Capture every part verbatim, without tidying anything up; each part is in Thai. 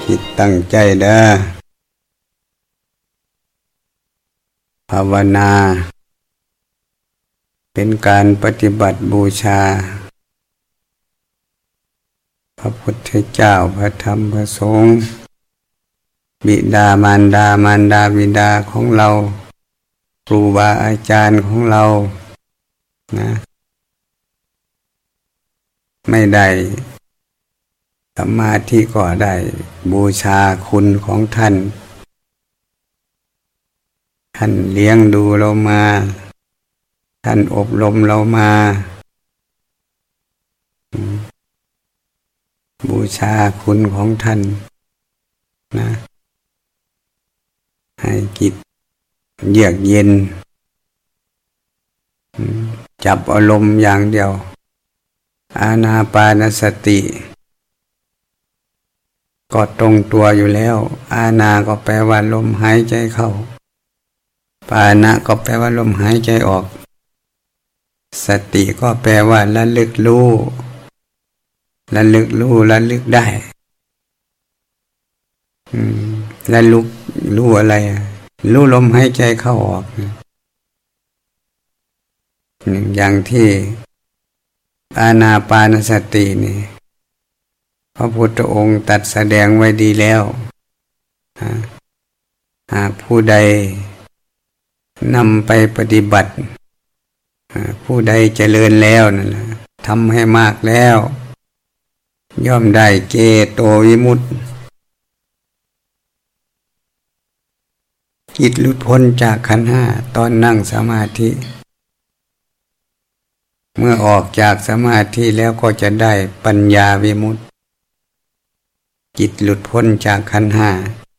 จิตตั้งใจเด้อภาวนาเป็นการปฏิบัติบูชาพระพุทธเจ้าพระธรรมพระสงฆ์บิดามารดามารดาบิดาของเราครูบาอาจารย์ของเรานะไม่ได้สมาธิก็ได้บูชาคุณของท่านท่านเลี้ยงดูเรามาท่านอบรมเรามาบูชาคุณของท่านนะให้จิตเยือกเย็นจับอารมณ์อย่างเดียวอานาปานสติก็ตรงตัวอยู่แล้วอานาก็แปลว่าลมหายใจเข้าปานะก็แปลว่าลมหายใจออกสติก็แปลว่าระลึกรู้ระลึกรู้ระลึกได้ระลึกรู้อะไรรู้ลมหายใจเข้าออกอย่างที่อานาปานสตินี่พระพุทธองค์ตรัสแสดงไว้ดีแล้วหากผู้ใดนำไปปฏิบัติผู้ใดเจริญแล้วนั่นแหละทำให้มากแล้วย่อมได้เจโตวิมุตติจิตหลุดพ้นจากขันธ์ห้าตอนนั่งสมาธิเมื่อออกจากสมาธิแล้วก็จะได้ปัญญาวิมุตติจิตหลุดพ้นจากขันธ์ห้า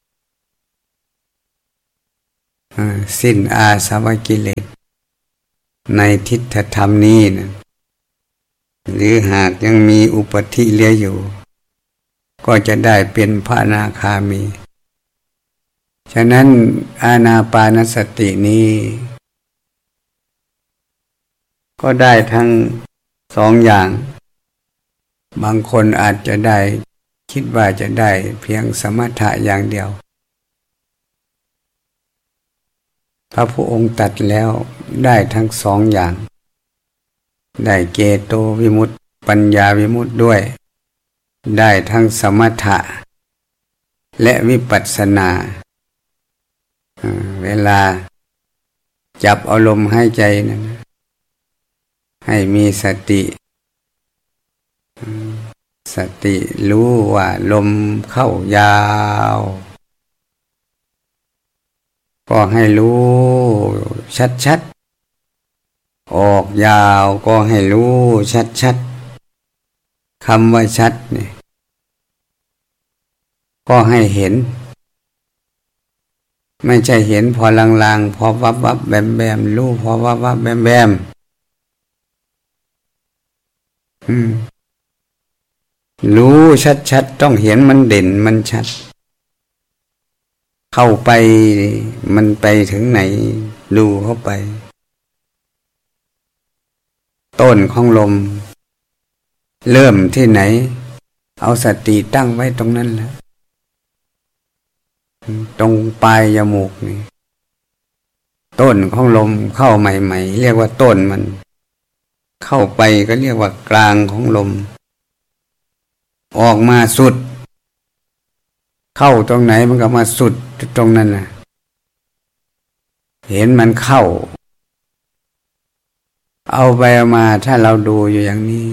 สิ้นอาสวะกิเลสในทิฏฐธรรมนี้นะหรือหากยังมีอุปธิเหลืออยู่ก็จะได้เป็นพระอนาคามีฉะนั้นอานาปานสตินี้ก็ได้ทั้งสองอย่างบางคนอาจจะได้คิดว่าจะได้เพียงสมถะอย่างเดียวพระพุทธองค์ตรัสแล้วได้ทั้งสองอย่างได้เจโตวิมุตติปัญญาวิมุตติด้วยได้ทั้งสมถะและวิปัสสนาเวลาจับอารมณ์ให้ใจนั้นให้มีสติสติรู้ว่าลมเข้ายาวก็ให้รู้ชัดๆออกยาวก็ให้รู้ชัดๆคำว่าชัดนี่ก็ให้เห็นไม่ใช่เห็นพอลางๆพอวับวับแบมแบมรู้พอวับวับแบมแบมอืมรู้ชัดๆต้องเห็นมันเด่นมันชัดเข้าไปมันไปถึงไหนดูเข้าไปต้นของลมเริ่มที่ไหนเอาสติตั้งไว้ตรงนั้นแหละตรงปลายจมูกนี่ต้นของลมเข้าใหม่ๆเรียกว่าต้นมันเข้าไปก็เรียกว่ากลางของลมออกมาสุดเข้าตรงไหนมันก็มาสุดตรงนั้นน่ะเห็นมันเข้าเอาไปเอามาถ้าเราดูอยู่อย่างนี้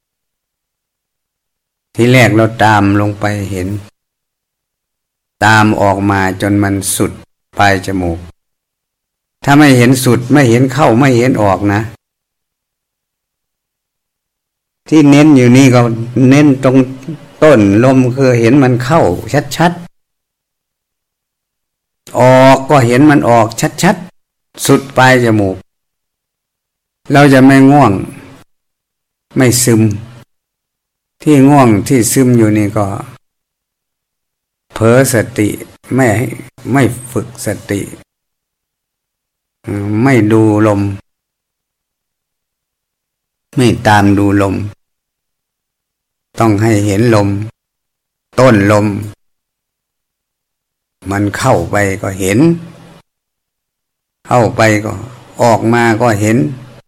ทีแรกเราตามลงไปเห็นตามออกมาจนมันสุดปลายจมูกถ้าไม่เห็นสุดไม่เห็นเข้าไม่เห็นออกนะที่เน้นอยู่นี่ก็เน้นตรงต้นลมคือเห็นมันเข้าชัดๆออกก็เห็นมันออกชัดๆสุดปลายจมูกเราจะไม่ง่วงไม่ซึมที่ง่วงที่ซึมอยู่นี่ก็เผลอสติไม่ไม่ฝึกสติไม่ดูลมไม่ตามดูลมต้องให้เห็นลมต้นลมมันเข้าไปก็เห็นเข้าไปก็ออกมาก็เห็น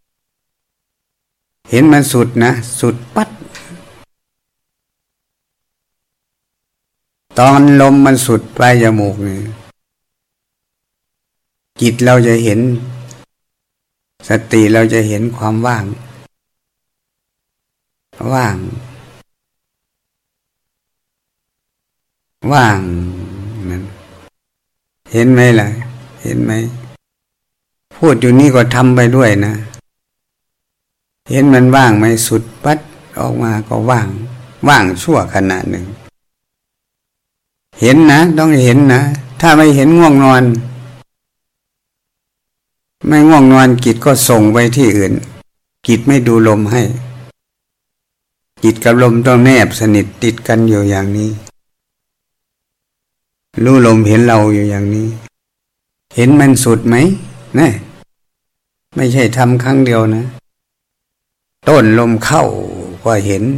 เห็นมันสุดนะสุดปัดตอนลมมันสุดปลายจมูกนี่จิตเราจะเห็นสติเราจะเห็นความว่างว่างว่างนั่นเห็นไหมล่ะเห็นไหมพูดอยู่นี่ก็ทำไปด้วยนะเห็นมันว่างไหมสุดปัดออกมาก็ว่างว่างชั่วขณะหนึ่งเห็นนะต้องเห็นนะถ้าไม่เห็นง่วงนอนไม่ง่วงนอนจิตก็ส่งไปที่อื่นจิตไม่ดูลมให้จิตกับลมต้องแนบสนิทติดกันอยู่อย่างนี้รู้ลมเห็นเราอยู่อย่างนี้เห็นมันสุดไหมนะไม่ใช่ทำครั้งเดียวนะต้นลมเข้าก็เห็น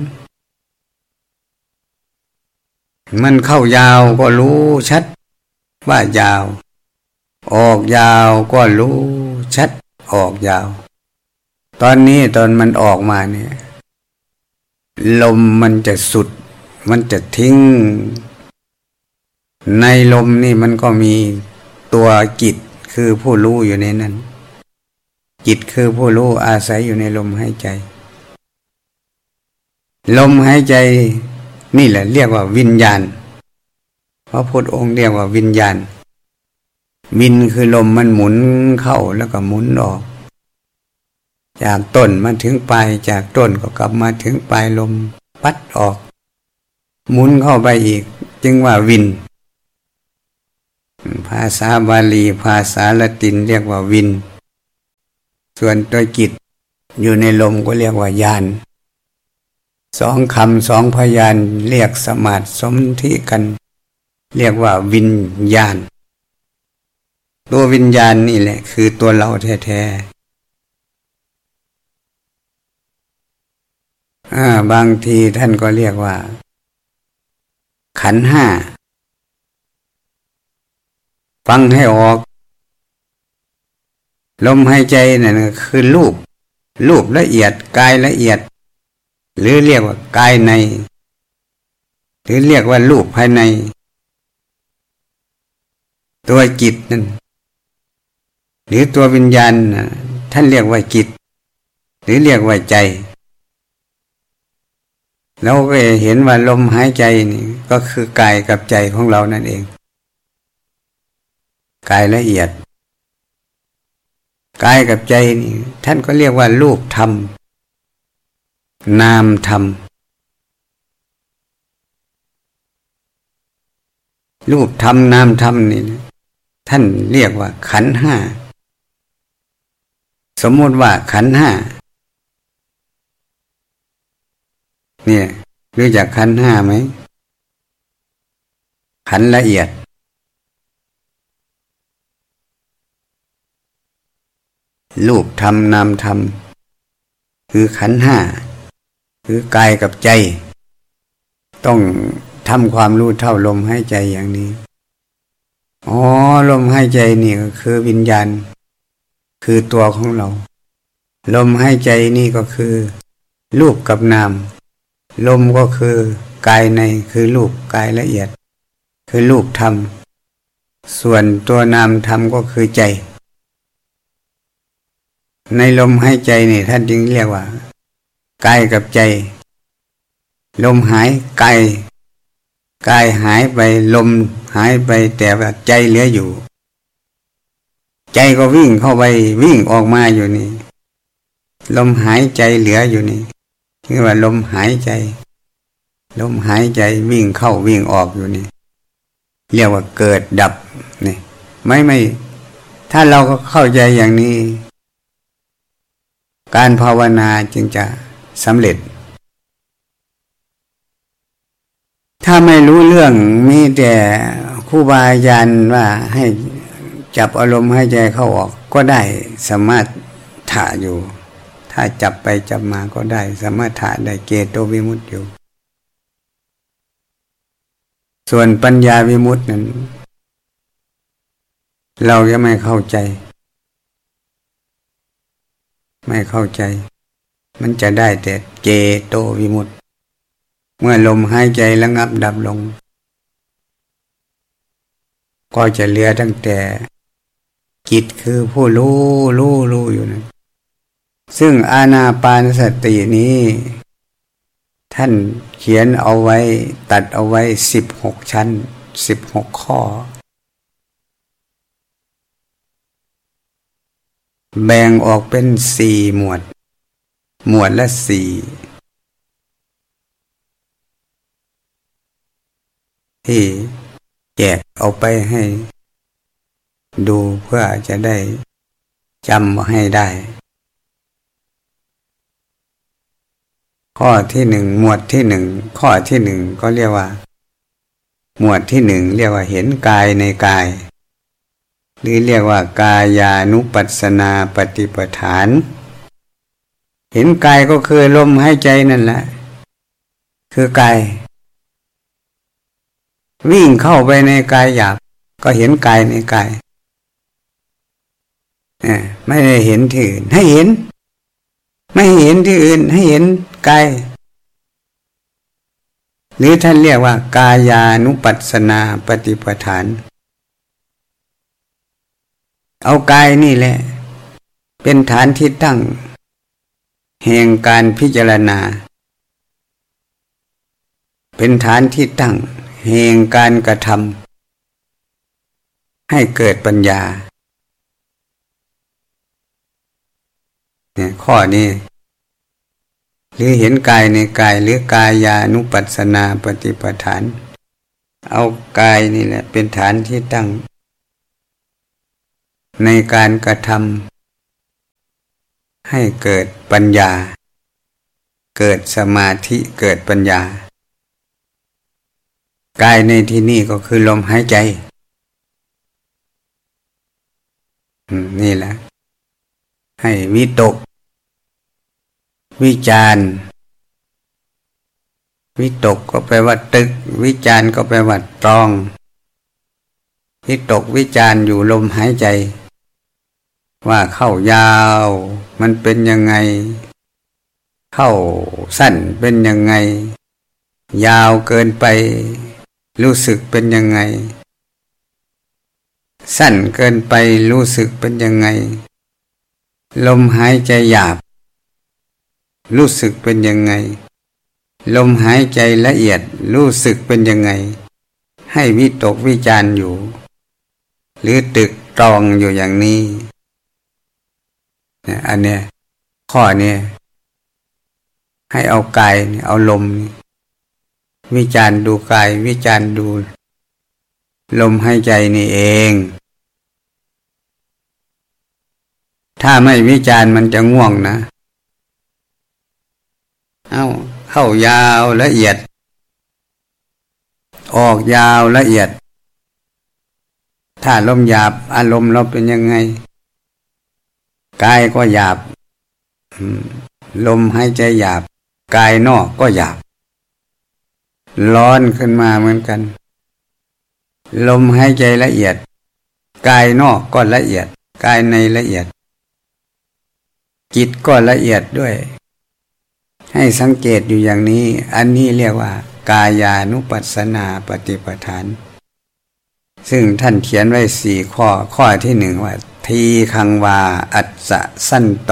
มันเข้ายาวก็รู้ชัดว่ายาวออกยาวก็รู้ชัดออกยาวตอนนี้ตอนมันออกมาเนี่ยลมมันจะสุดมันจะทิ้งในลมนี่มันก็มีตัวจิตคือผู้รู้อยู่ในนั้นจิตคือผู้รู้อาศัยอยู่ในลมหายใจลมหายใจนี่แหละเรียกว่าวิญญาณพระพุทธองค์เรียกว่าวิญญาณวินคือลมมันหมุนเข้าแล้วก็หมุนออกจากต้นมาถึงปลายจากต้นก็กลับมาถึงปลายลมปัดออกหมุนเข้าไปอีกจึงว่าวินภาษาบาลีภาษาละตินเรียกว่าวินส่วนตัวจิตอยู่ในลมก็เรียกว่าญาณสองคำสองพยานเรียกสมาธิสมธิกันเรียกว่าวิญญาณตัววิญญาณนี่แหละคือตัวเราแท้ๆบางทีท่านก็เรียกว่าขันธ์ห้าฟังให้ออกลมหายใจนั่นคือรูปรูปละเอียดกายละเอียดหรือเรียกว่ากายในหรือเรียกว่ารูปภายในตัวจิตนั่นหรือตัววิญญาณท่านเรียกว่าจิตหรือเรียกว่าใจเราก็เห็นว่าลมหายใจนี่ก็คือกายกับใจของเรานั่นเองกายละเอียดกายกับใจนี่ท่านก็เรียกว่ารูปธรรมนามธรรมรูปธรรมนามธรรมนี่ท่านเรียกว่าขันธ์ห้าสมมติว่าขันธ์ห้าเนี่ยรู้จักขันธ์ห้าไหมขันธ์ละเอียดรูปธรรมนามธรรมคือขันธ์ห้าคือกายกับใจต้องทำความรู้เท่าลมหายใจอย่างนี้อ๋อลมหายใจนี่ก็คือวิญญาณคือตัวของเราลมหายใจนี่ก็คือรูปกับนามลมก็คือกายในคือรูปกายละเอียดคือรูปธรรมส่วนตัวนามธรรมก็คือใจในลมหายใจนี่ท่านจึงเรียกว่ากายกับใจลมหายกายกายหายไปลมหายไปแต่ว่าใจเหลืออยู่ใจก็วิ่งเข้าไปวิ่งออกมาอยู่นี่ลมหายใจเหลืออยู่นี่คือว่าลมหายใจลมหายใจวิ่งเข้าวิ่งออกอยู่นี่เรียกว่าเกิดดับนี่ไม่ไม่ถ้าเราก็เข้าใจอย่างนี้การภาวนาจึงจะสำเร็จถ้าไม่รู้เรื่องมีแต่ครูบาอาจารย์ว่าให้จับอารมณ์หายใจเข้าออกก็ได้สามารถถะอยู่ถ้าจับไปจับมาก็ได้สามารถถะได้เกโตวิมุตติอยู่ส่วนปัญญาวิมุตตินั้นเราจะไม่เข้าใจไม่เข้าใจมันจะได้แต่เจโตวิมุตติเมื่อลมหายใจระงับดับลงก็จะเหลือตั้งแต่จิตคือผู้รู้รู้รู้อยู่นั้นซึ่งอานาปานสตินี้ท่านเขียนเอาไว้ตัดเอาไว้สิบหกชั้นสิบหกข้อแบ่งออกเป็นสี่หมวดหมวดละสี่ที่แจกเอาไปให้ดูเพื่อจะได้จำให้ได้ข้อที่หนึ่งหมวดที่หนึ่งข้อที่หนึ่งก็เรียกว่าหมวดที่หนึ่งเรียกว่าเห็นกายในกายหรือเรียกว่ากายานุปัสสนาปฏิปทานเห็นกายก็คือลมหายใจนั่นแหละคือกายวิ่งเข้าไปในกายหยาบก็เห็นกายในกายไม่ได้เห็นที่อื่นให้เห็นไม่เห็นที่อื่นให้เห็นกายหรือท่านเรียกว่ากายานุปัสสนาปฏิปทานเอากายนี่แหละเป็นฐานที่ตั้งแห่งการพิจารณาเป็นฐานที่ตั้งแห่งการกระทำให้เกิดปัญญาเนี่ยข้อนี้หรือเห็นกายในกายหรือกายานุปัสสนาปฏิปทานเอากายนี่แหละเป็นฐานที่ตั้งในการกระทำให้เกิดปัญญาเกิดสมาธิเกิดปัญญากายในที่นี้ก็คือลมหายใจนี่แหละให้วิตกวิจารวิตกก็แปลว่าตึกวิจารก็แปลว่าตรองวิตกวิจารอยู่ลมหายใจว่าเข้ายาวมันเป็นยังไงเข้าสั้นเป็นยังไงยาวเกินไปรู้สึกเป็นยังไงสั้นเกินไปรู้สึกเป็นยังไงลมหายใจหยาบรู้สึกเป็นยังไงลมหายใจละเอียดรู้สึกเป็นยังไงให้วิตกวิจารอยู่หรือตึกตรองอยู่อย่างนี้เนี่ยอันเนี้ยข้อเนี้ยให้เอากายเอาลมวิจารดูกายวิจารดูลมหายใจนี่เองถ้าไม่วิจารมันจะง่วงนะเอาเข้ายาวละเอียดออกยาวละเอียดถ้าลมหยาบอารมณ์เราเป็นยังไงกายก็หยาบลมหายใจหยาบกายนอกก็หยาบร้อนขึ้นมาเหมือนกันลมหายใจละเอียดกายนอกก็ละเอียดกายในละเอียดจิตก็ละเอียดด้วยให้สังเกตอยู่อย่างนี้อันนี้เรียกว่ากายานุปัสสนาปฏิปทานซึ่งท่านเขียนไว้สี่ข้อข้อที่หนึ่งว่าทีคังวาอัสสะสันโต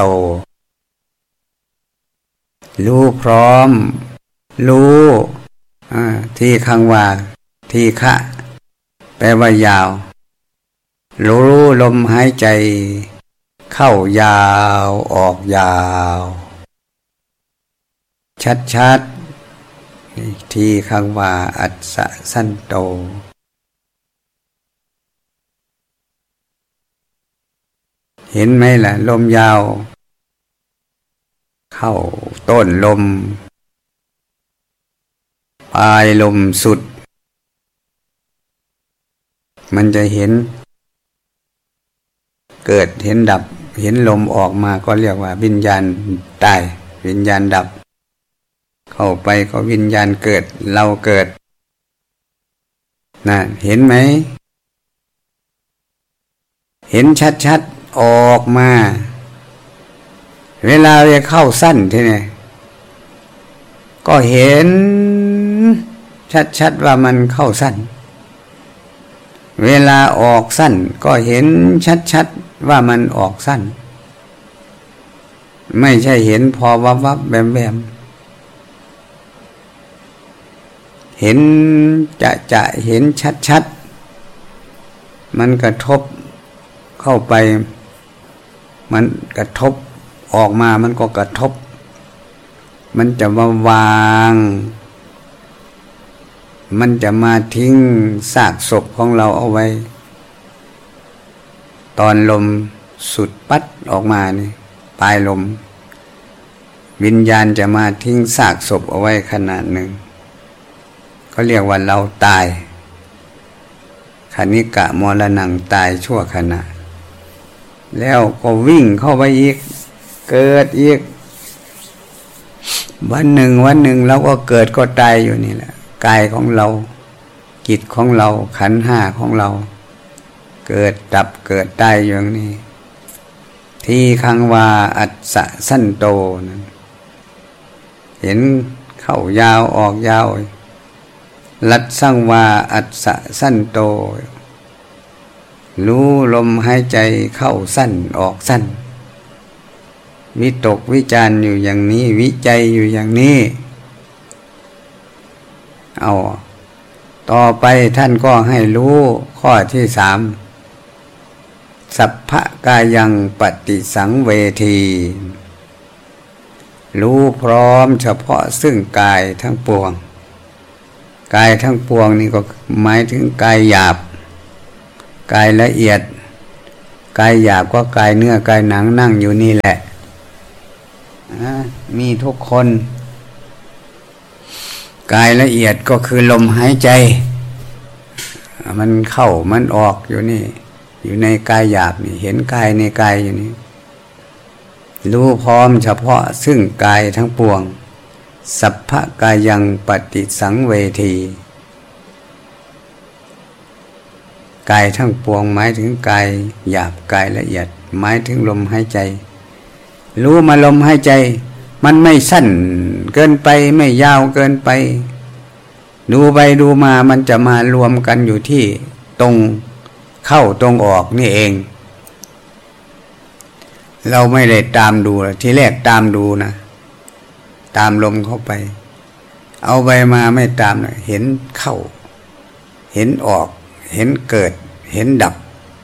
รู้พร้อมรู้ทีคังวาทีฆะแปลว่ายาวรู้ลมหายใจเข้ายาวออกยาวชัดๆทีคังวาอัสสะสันโตเห็นไหมล่ะลมยาวเข้าต้นลมปลายลมสุดมันจะเห็นเกิดเห็นดับเห็นลมออกมาก็เรียกว่าวิญญาณตายวิญญาณดับเข้าไปก็วิญญาณเกิดเราเกิด นะเห็นไหมห็นชัดๆออกมาเวลาจะเข้าสั้นทีนี้ก็เห็นชัดๆว่ามันเข้าสั้นเวลาออกสั้นก็เห็นชัดๆว่ามันออกสั้นไม่ใช่เห็นพอวับวับแบมแบมเห็นจะจะเห็นชัดๆมันกระทบเข้าไปมันกระทบออกมามันก็กระทบมันจะมาวางมันจะมาทิ้งซากศพของเราเอาไว้ตอนลมสุดปัดออกมานี่ปลายลมวิญญาณจะมาทิ้งซากศพเอาไว้ขนาดหนึ่งเขาเรียกว่าเราตายคณิกะมรณังตายชั่วขณะแล้วก็วิ่งเข้าไปอีกเกิดอีกวันหนึ่งวันหนึ่งเราก็เกิดก็ตายอยู่นี่แหละกายของเราจิตของเราขันธ์ห้าของเราเกิดดับเกิดตายอย่างนี้ที่คังวาอัสสะสั้นโตนั้นเห็นเข้ายาวออกยาวลัดสังวาอัสสะสั้นโตรู้ลมหายใจเข้าสั้นออกสั้นวิตกวิจารอยู่อย่างนี้วิจัยอยู่อย่างนี้เอาต่อไปท่านก็ให้รู้ข้อที่สามสัพพะกายังปฏิสังเวทีรู้พร้อมเฉพาะซึ่งกายทั้งปวงกายทั้งปวงนี่ก็หมายถึงกายหยาบกายละเอียดกายหยาบก็กายเนื้อกายหนังนั่งอยู่นี่แหละมีทุกคนกายละเอียดก็คือลมหายใจมันเข้ามันออกอยู่นี่อยู่ในกายหยาบนี่เห็นกายในกายอยู่นี่รู้พร้อมเฉพาะซึ่งกายทั้งปวงสัพพะกายังปฏิสังเวทีกายทั้งปวงหมายถึงกายหยาบกายละเอียดหมายถึงลมหายใจรู้มาลมหายใจมันไม่สั้นเกินไปไม่ยาวเกินไปดูไปดูมามันจะมารวมกันอยู่ที่ตรงเข้าตรงออกนี่เองเราไม่ได้ตามดูทีแรกตามดูนะตามลมเข้าไปเอาไปมาไม่ตามนะเห็นเข้าเห็นออกเห็นเกิดเห็นดับ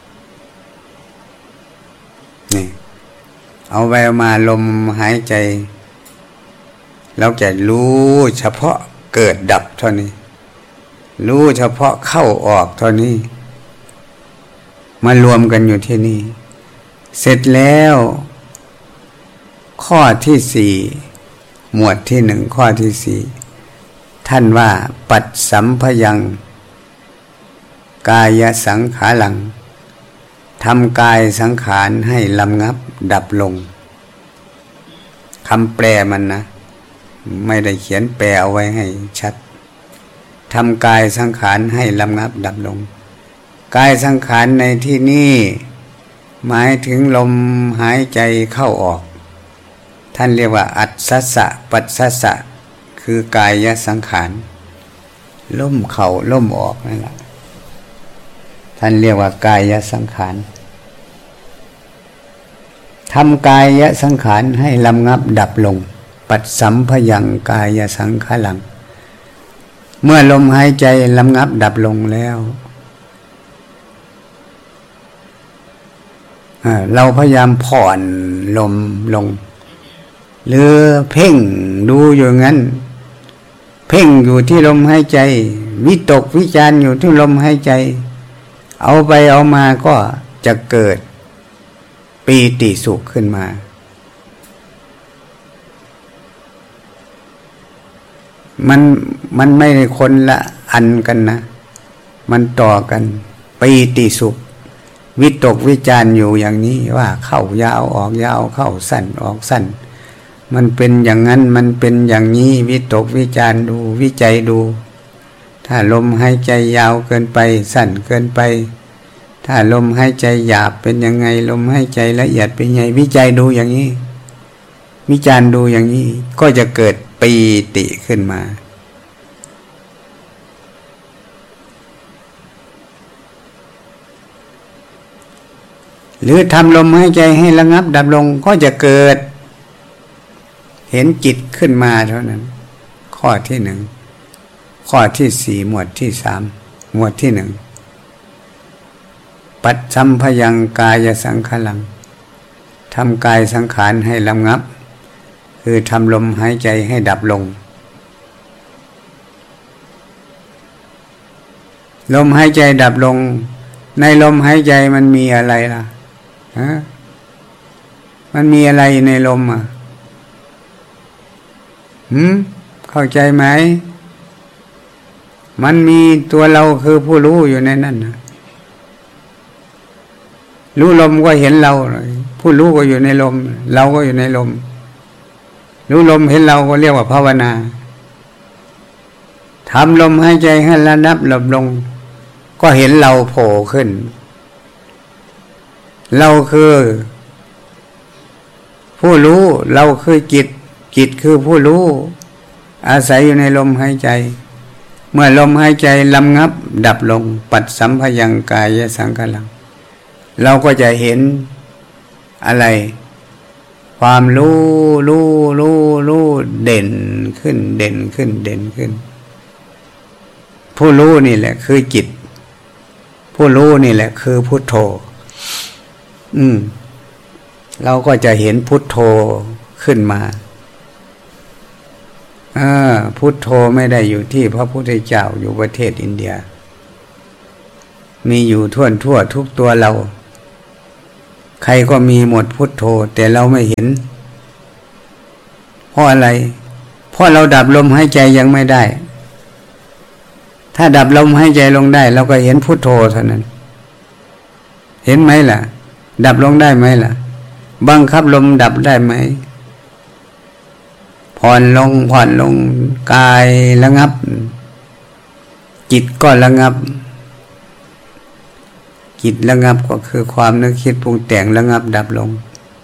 นี่เอาไปมาลมหายใจเราจะรู้เฉพาะเกิดดับเท่านี้รู้เฉพาะเข้าออกเท่านี้มารวมกันอยู่ที่นี่เสร็จแล้วข้อที่สี่หมวดที่หนึ่งข้อที่สี่ท่านว่าปัจสัมภยังกายสังขารังทำกายสังขารให้ลำงับดับลงคำแปลมันนะไม่ได้เขียนแปลเอาไว้ให้ชัดทำกายสังขารให้ลำงับดับลงกายสังขารในที่นี้หมายถึงลมหายใจเข้าออกท่านเรียกว่าอัศสะปัสสะสะคือกายสังขารล่มเข้าล่มออกนั่นแหละท่านเรียกว่ากายสังขารทำกายสังขารให้ลำงับดับลงปัจสัมภยังกายสังขารังเมื่อลมหายใจลำงับดับลงแล้วเราพยายามผ่อนลมลงหรือเพ่งดูอยู่งั้นเพ่งอยู่ที่ลมหายใจวิตกวิจารอยู่ที่ลมหายใจเอาไปเอามาก็จะเกิดปีติสุขขึ้นมามันมันไม่ได้คนละอันกันนะมันต่อกันปีติสุขวิตกวิจารอยู่อย่างนี้ว่าเข้ายาวออกยาวเข้าสั้นออกสั้นมันเป็นอย่างนั้นมันเป็นอย่างนี้วิตกวิจารดูวิจัยดูถ้าลมหายใจยาวเกินไปสั้นเกินไปถ้าลมหายใจหยาบเป็นยังไงลมหายใจละเอียดเป็นยังไงวิจัยดูอย่างนี้วิจารณ์ดูอย่างนี้ก็จะเกิดปีติขึ้นมาหรือทำลมหายใจให้ระงับดับลงก็จะเกิดเห็นจิตขึ้นมาเท่านั้นข้อที่หนึ่งข้อที่สี่หมวดที่สามหมวดที่หนึ่งปัจฉัมพยังกายสังขลังทำกายสังขารให้ระงับคือทำลมหายใจให้ดับลงลมหายใจดับลงในลมหายใจมันมีอะไรล่ะฮะมันมีอะไรในลมอ่ะหืมเข้าใจไหมมันมีตัวเราคือผู้รู้อยู่ในนั้นนะรู้ลมก็เห็นเราผู้รู้ก็อยู่ในลมเราก็อยู่ในลมรู้ลมเห็นเราก็เรียกว่าภาวนาทำลมหายใจให้ระงับดับลงก็เห็นเราโผล่ขึ้นเราคือผู้รู้เราคือจิตจิตคือผู้รู้อาศัยอยู่ในลมหายใจเมื่อลมหายใจระงับดับลงปัจฉัมพยังกายสังขลังเราก็จะเห็นอะไรความรู้รู้รู้รู้เด่นขึ้นเด่นขึ้นเด่นขึ้นผู้รู้นี่แหละคือจิตผู้รู้นี่แหละคือพุทโธอืมเราก็จะเห็นพุทโธขึ้นมาเออพุทโธไม่ได้อยู่ที่พระพุทธเจ้าอยู่ประเทศอินเดียมีอยู่ทั่วทั่วทุกตัวเราใครก็มีหมดพุทโธแต่เราไม่เห็นเพราะอะไรเพราะเราดับลมหายใจยังไม่ได้ถ้าดับลมหายใจลงได้เราก็เห็นพุทโธเท่านั้นเห็นไหมล่ะดับลงได้ไหมล่ะบังคับลมดับได้ไหมผ่อนลงผ่อนลงกายระงับจิตก็ระงับจิตระงับก็คือความนึกคิดปรุงแต่งระงับดับลง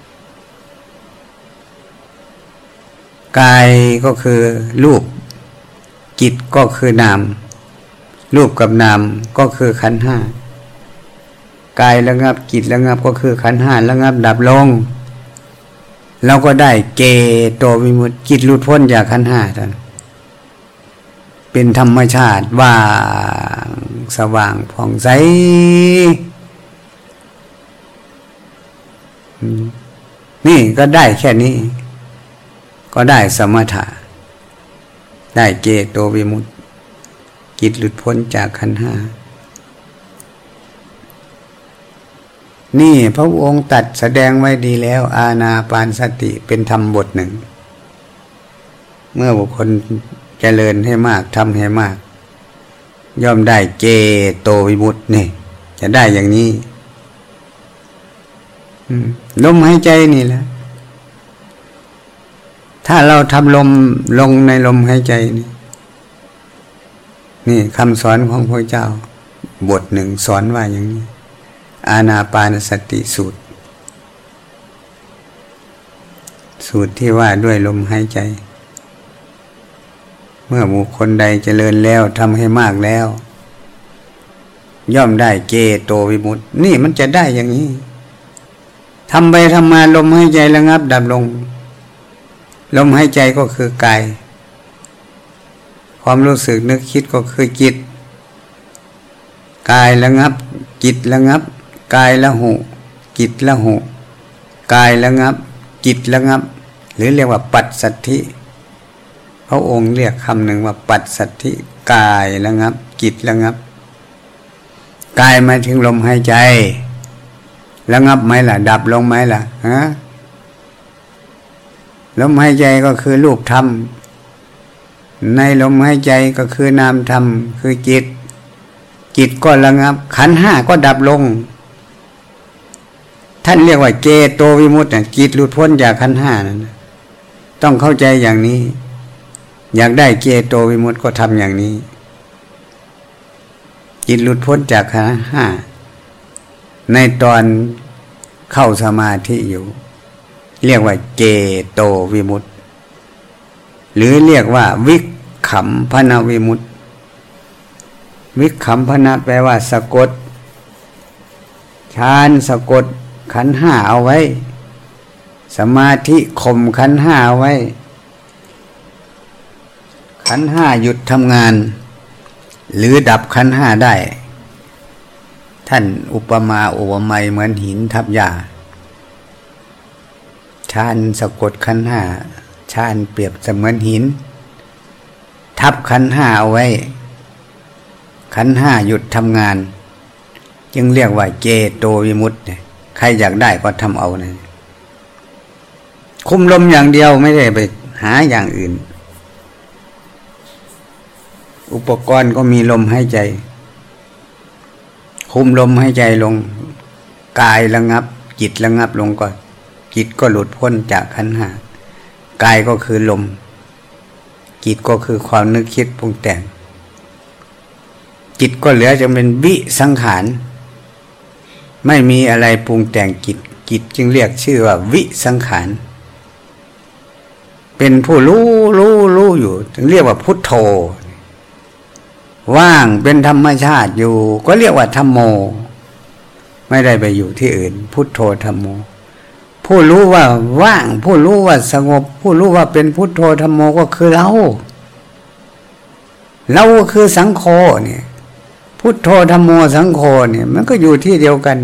กายก็คือรูปจิตก็คือนามรูปกับนามก็คือขันธ์ห้ากายระงับจิตระงับก็คือขันธ์ห้าระงับดับลงเราก็ได้เกโตวิมุตติจิตหลุดพ้นจากขันธ์ห้าท่านเป็นธรรมชาติว่างสว่างผ่องใสนี่ก็ได้แค่นี้ก็ได้สมถะได้เกโตวิมุตติจิตหลุดพ้นจากขันธ์ห้านี่พระองค์ตรัสแสดงไว้ดีแล้วอานาปานสติเป็นธรรมบทหนึ่งเมื่อบุคคลเจริญให้มากทำให้มากย่อมได้เจโตวิมุตตินี่จะได้อย่างนี้ลมหายใจนี่แหละถ้าเราทำลมลงในลมหายใจนี่นี่คำสอนของพระเจ้าบทหนึ่งสอนว่าอย่างนี้อานาปานสติสูตรสูตรที่ว่าด้วยลมหายใจเมื่อบุคคลใดเจริญแล้วทำให้มากแล้วย่อมได้เจโตวิมุตตินี่มันจะได้อย่างนี้ทำไปทำมาลมหายใจระงับดับลงลมหายใจก็คือกายความรู้สึกนึกคิดก็คือจิตกายระงับจิตระงับกายละหุจิตละหุกายระงับจิตระงับหรือเรียกว่าปัสสัทธิพระองค์เรียกคำหนึ่งว่าปัสสัทธิกายระงับจิตระงับกายมาถึงลมหายใจระงับไหมล่ะดับลงไหมล่ะฮะลมหายใจก็คือรูปธรรมในลมหายใจก็คือนามธรรมคือจิตจิตก็ระงับขันธ์ห้าก็ดับลงท่านเรียกว่าเจโตวิมุตติจิตหลุดพ้นจากขันธ์ห้านั่นต้องเข้าใจอย่างนี้อยากได้เจโตวิมุตติก็ทำอย่างนี้จิตหลุดพ้นจากขันธ์ห้าในตอนเข้าสมาธิอยู่เรียกว่าเจโตวิมุตติหรือเรียกว่าวิคัมภนวิมุตติวิคัมภนะแปลว่าสะกดฌานสะกดขันธ์ห้าเอาไว้สมาธิข่มขันธ์ห้าเอาไว้ขันธ์ห้าหยุดทำงานหรือดับขันธ์ห้าได้ท่านอุปมาอุปไมยเหมือนหินทับหญ้าฌานสะกดขันธ์ห้าฌานเปรียบเสมือนหินทับขันธ์ห้าเอาไว้ขันธ์ห้าหยุดทำงานจึงเรียกว่าเจโตวิมุตติใครอยากได้ก็ทำเอานะคุมลมอย่างเดียวไม่ได้ไปหาอย่างอื่นอุปกรณ์ก็มีลมหายใจคุมลมหายใจลงกายระงับจิตระงับลงก่อนจิตก็หลุดพ้นจากขันธ์ห้ากายก็คือลมจิตก็คือความนึกคิดปรุงแต่งจิตก็เหลือจะเป็นวิสังขารไม่มีอะไรปรุงแต่งจิตจิตจึงเรียกชื่อว่าวิสังขารเป็นผู้รู้รู้รู้อยู่ถึงเรียกว่าพุทโธว่างเป็นธรรมชาติอยู่ก็เรียกว่าธัมโมไม่ได้ไปอยู่ที่อื่นพุทโธธัมโมผู้รู้ว่าว่างผู้รู้ว่าสงบผู้รู้ว่าเป็นพุทโธธัมโมก็คือเราเราก็คือสังโฆเนี่ยพุทโธธัมโมสังโฆเนี่ยมันก็อยู่ที่เดียวกัน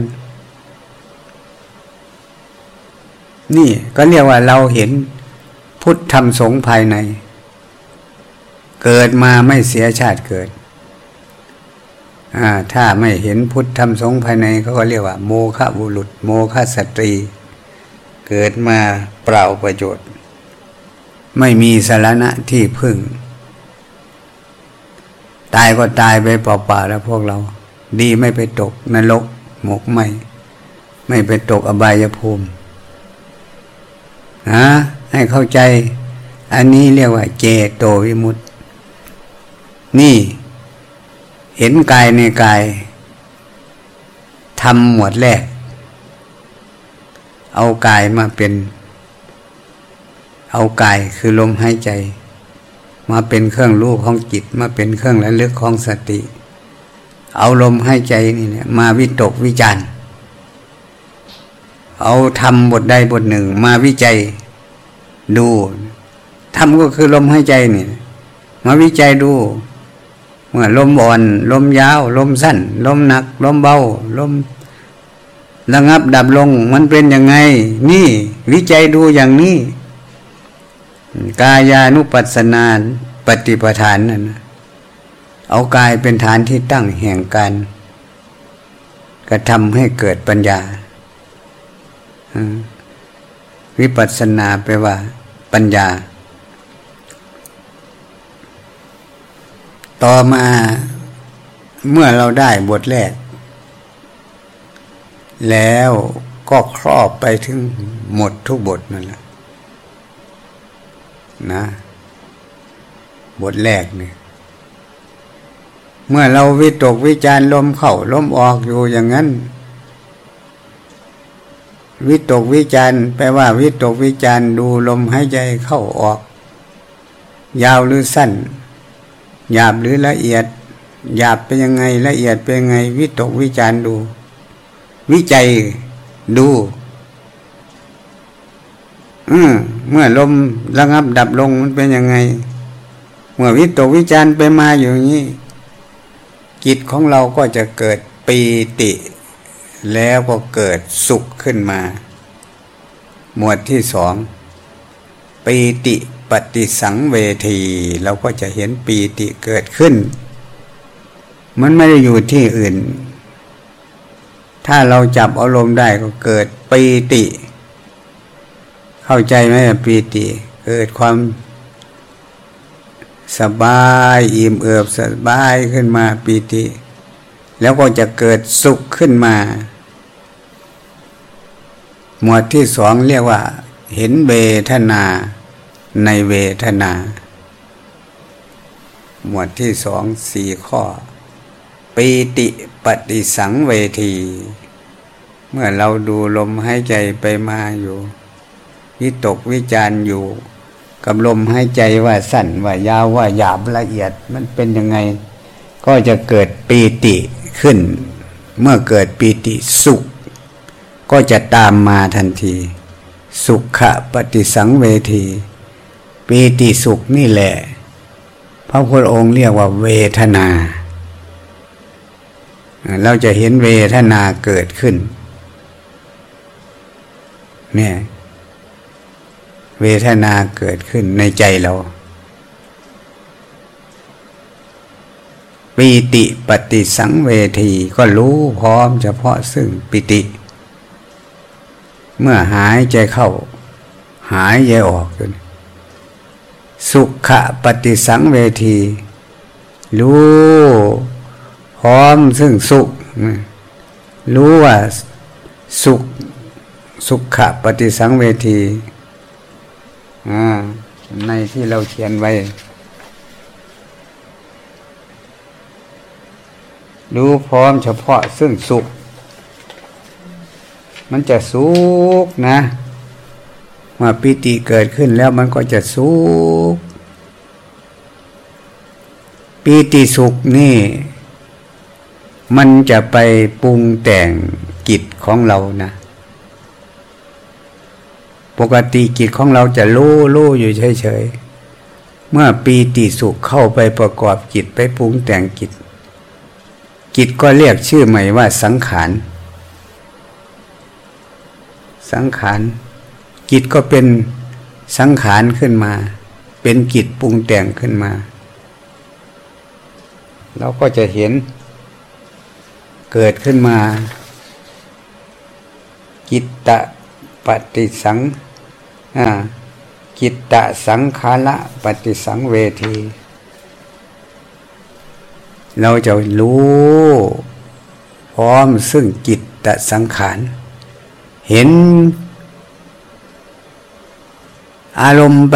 นี่ก็เรียกว่าเราเห็นพุทธธรรมสงฆ์ภายในเกิดมาไม่เสียชาติเกิดอ่าถ้าไม่เห็นพุทธธรรมสงฆ์ภายในเขาก็เรียกว่าโมฆะบุรุษโมฆะสตรีเกิดมาเปล่าประโยชน์ไม่มีสรณะที่พึ่งตายก็ตายไปเปล่าๆแล้วพวกเราดีไม่ไปตกนรกหมกไหมไม่ไปตกอบายภูมินะให้เข้าใจอันนี้เรียกว่าเจโตวิมุตตินี่เห็นกายในกายทำหมวดแรกเอากายมาเป็นเอากายคือลมหายใจมาเป็นเครื่องรู้ของจิตมาเป็นเครื่องระลึกของสติเอาลมหายใจนี่เนี่ยมาวิตกวิจารณ์เอาธรรมบทใดบทหนึ่งมาวิจัยดูธรรมก็คือลมหายใจนี่มาวิจัยดูเมื่อลมอ่อนลมยาวลมสั้นลมหนักลมเบาลมระงับดับลงมันเป็นยังไงนี่วิจัยดูอย่างนี้กายานุปัสสนาปฏิปทานนั่นเอากายเป็นฐานที่ตั้งแห่งการกระทำให้เกิดปัญญาวิปัสสนาแปลว่าปัญญาต่อมาเมื่อเราได้บทแรกแล้วก็ครอบไปถึงหมดทุกบทนั่นแหละนะบทแรกเนี่ยเมื่อเราวิตกวิจารลมเข้าลมออกอยู่อย่างนั้นวิตกวิจารแปลว่าวิตกวิจารดูลมหายใจเข้าออกยาวหรือสั้นหยาบหรือละเอียดหยาบเป็นยังไงละเอียดเป็นยังไงวิตกวิจารดูวิจัยดูอืมเมื่อลมระงับดับลงมันเป็นยังไงเมื่อวิตกวิจารไปมาอยู่อย่างนี้จิตของเราก็จะเกิดปีติแล้วก็เกิดสุขขึ้นมาหมวดที่สองปีติปฏิสังเวทีเราก็จะเห็นปีติเกิดขึ้นมันไม่ได้อยู่ที่อื่นถ้าเราจับอารมณ์ได้ก็เกิดปีติเข้าใจไหมปีติเกิดความสบายอิ่มเอิบสบายขึ้นมาปีติแล้วก็จะเกิดสุขขึ้นมาหมวดที่สองเรียกว่าเห็นเวทนาในเวทนาหมวดที่สองสี่ข้อปีติปฏิสังเวทีเมื่อเราดูลมหายใจไปมาอยู่วิตกวิจารณ์อยู่กับลมหายใจว่าสั้นว่ายาวว่าหยาบละเอียดมันเป็นยังไงก็จะเกิดปีติขึ้นเมื่อเกิดปีติสุขก็จะตามมาทันทีสุขะปฏิสังเวทีปีติสุขนี่แหละพระพุทธองค์เรียกว่าเวทนาเราจะเห็นเวทนาเกิดขึ้นเนี่ยเวทนาเกิดขึ้นในใจเราปีติปฏิสังเวทีก็รู้พร้อมเฉพาะซึ่งปิติเมื่อหายใจเข้าหายใจออกสุขะปฏิสังเวทีรู้พร้อมซึ่งสุขรู้ว่าสุขสุขะปฏิสังเวทีในที่เราเขียนไว้รู้พร้อมเฉพาะซึ่งสุขมันจะสุขนะเมื่อปิติเกิดขึ้นแล้วมันก็จะสุขปิติสุขนี่มันจะไปปรุงแต่งจิตของเรานะปกติจิตของเราจะรู้รู้อยู่เฉยๆเมื่อปีติสุขเข้าไปประกอบจิตไปปรุงแต่งจิตจิตก็เรียกชื่อใหม่ว่าสังขารสังขารจิตก็เป็นสังขารขึ้นมาเป็นจิตปรุงแต่งขึ้นมาเราก็จะเห็นเกิดขึ้นมาจิตตะปฏิสังอ่าจิตตะสังขาระปฏิสังเวทีเราจะรู้พร้อมซึ่งจิตตะสังขารเห็นอารมณ์